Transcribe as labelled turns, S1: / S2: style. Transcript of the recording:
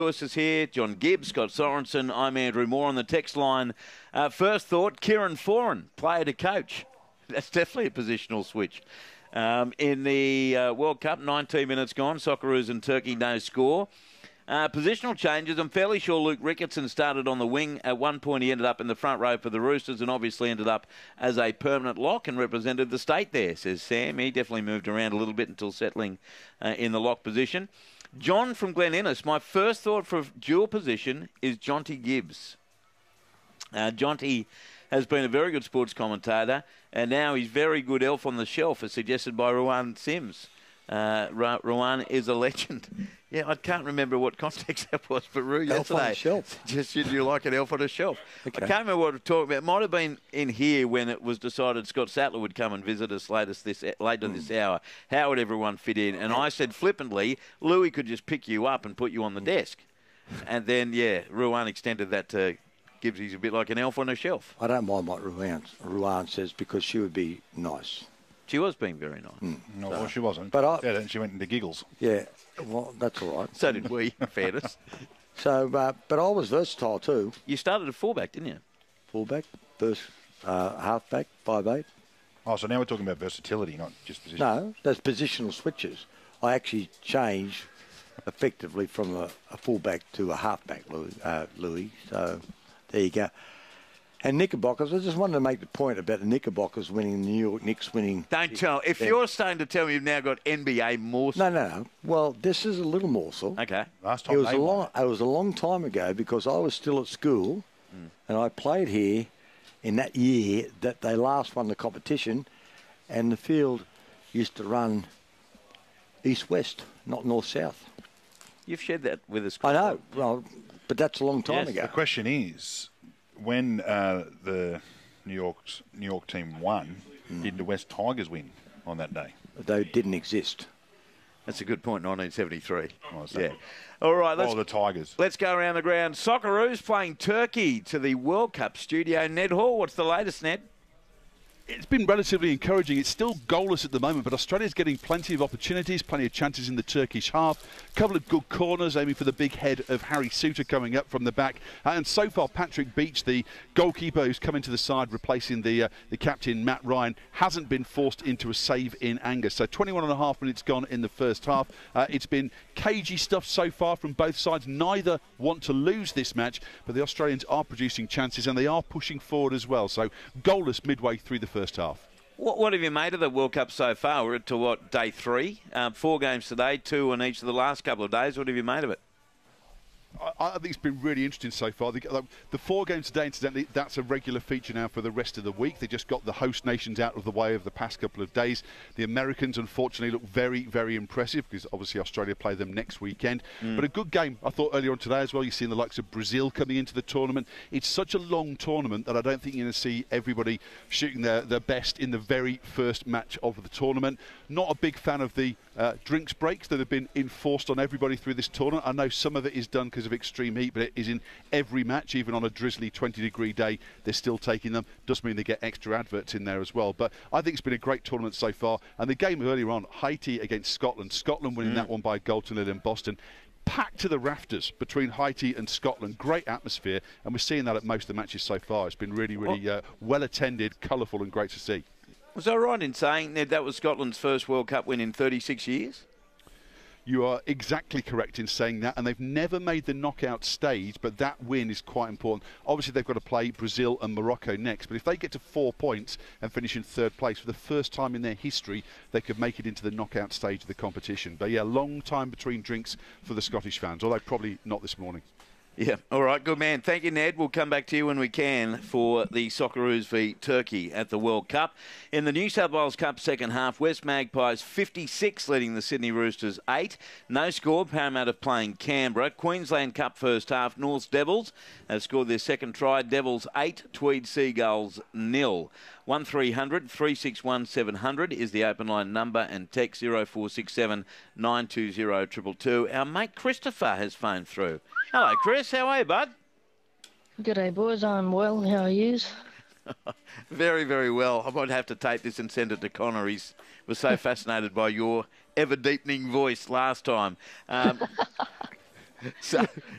S1: Lewis is here, John Gibbs, Scott Sorensen. I'm Andrew Moore on the text line. First thought, Kieran Foran, player to coach. That's definitely a positional switch. In the World Cup, 19 minutes gone, Socceroos and Turkey, no score. Positional changes. I'm fairly sure Luke Ricketson started on the wing. At one point, he ended up in the front row for the Roosters and obviously ended up as a permanent lock and represented the state there, says Sam. He definitely moved around a little bit until settling in the lock position. John from Glen Innes, my first thought for dual position is Jonty Gibbs. Jonty has been a very good sports commentator, and now he's very good elf on the shelf, as suggested by Rowan Sims. Rowan is a legend. Yeah, I can't remember what context that was, but Roo yesterday.
S2: Elf on the shelf.
S1: Suggested you like an elf on a shelf.
S2: Okay.
S1: I can't remember what we're talking about. It might have been in here when it was decided Scott Sattler would come and visit us later this hour. How would everyone fit in? And I said flippantly, Louis could just pick you up and put you on the desk. And then, yeah, Rowan extended that to Gibbs. He's a bit like an elf on a shelf.
S2: I don't mind what Ruan says because she would be nice.
S1: She was being very nice.
S3: No, well, she wasn't.
S2: But
S3: she went into giggles.
S2: Yeah, well, that's all right.
S1: So did we, in fairness.
S2: So, but I was versatile too.
S1: You started at fullback, didn't you?
S2: Fullback, halfback, 5'8".
S3: Oh, so now we're talking about versatility, not just position.
S2: No, that's positional switches. I actually changed effectively from a fullback to a halfback, Louis. So there you go. And Knickerbockers, I just wanted to make the point about the Knickerbockers winning, the New York Knicks winning.
S1: Don't tell. If you're starting to tell me you've now got NBA morsel.
S2: No. Well, this is a little morsel.
S1: Okay.
S3: Last time
S2: it was a long time ago because I was still at school and I played here in that year that they last won the competition, and the field used to run east-west, not north-south.
S1: You've shared that with us.
S2: I know, well, but that's a long time ago.
S3: The question is, when the New York team won, did the West Tigers win on that day?
S2: They didn't exist.
S1: That's a good point, 1973.
S3: Oh, so
S1: yeah. All right,
S3: the Tigers.
S1: Let's go around the ground. Socceroos playing Turkey to the World Cup studio. Ned Hall, what's the latest, Ned?
S4: It's been relatively encouraging. It's still goalless at the moment, but Australia's getting plenty of opportunities, plenty of chances in the Turkish half. A couple of good corners, aiming for the big head of Harry Souttar coming up from the back. And so far, Patrick Beach, the goalkeeper who's come into the side, replacing the captain, Matt Ryan, hasn't been forced into a save in anger. So 21 and a half minutes gone in the first half. It's been cagey stuff so far from both sides. Neither want to lose this match, but the Australians are producing chances and they are pushing forward as well. So goalless midway through the first half.
S1: What have you made of the World Cup so far? We're to day 3? 4 games today, 2 on each of the last couple of days. What have you made of it?
S4: I think it's been really interesting so far. The 4 games today, incidentally, that's a regular feature now for the rest of the week. They just got the host nations out of the way over the past couple of days. The Americans, unfortunately, look very, very impressive because obviously Australia play them next weekend. But a good game, I thought, earlier on today as well. You've seen the likes of Brazil coming into the tournament. It's such a long tournament that I don't think you're going to see everybody shooting their best in the very first match of the tournament. Not a big fan of the drinks breaks that have been enforced on everybody through this tournament. I know some of it is done because of extreme heat, but it is in every match, even on a drizzly 20-degree day. They're still taking them. Does mean they get extra adverts in there as well. But I think it's been a great tournament so far. And the game earlier on, Haiti against Scotland. Scotland winning that one by a goal to nil in Boston. Packed to the rafters between Haiti and Scotland. Great atmosphere, and we're seeing that at most of the matches so far. It's been really, really well attended, colourful, and great to see.
S1: Was I right in saying, Ned, that was Scotland's first World Cup win in 36 years?
S4: You are exactly correct in saying that, and they've never made the knockout stage, but that win is quite important. Obviously, they've got to play Brazil and Morocco next, but if they get to 4 points and finish in 3rd place, for the first time in their history, they could make it into the knockout stage of the competition. But yeah, long time between drinks for the Scottish fans, although probably not this morning.
S1: Yeah, all right, good man. Thank you, Ned. We'll come back to you when we can for the Socceroos v Turkey at the World Cup. In the New South Wales Cup second half, West Magpies 56 leading the Sydney Roosters 8. No score, Parramatta playing Canberra. Queensland Cup first half, North's Devils have scored their second try. Devils 8, Tweed Seagulls 0. 1300 361 700 is the open line number, and text 0467 920 222. Our mate Christopher has phoned through. Hello, Chris. How are you, bud?
S5: G'day, boys. I'm well. How are yous?
S1: Very, very well. I might have to tape this and send it to Connor. He was so fascinated by your ever-deepening voice last time. So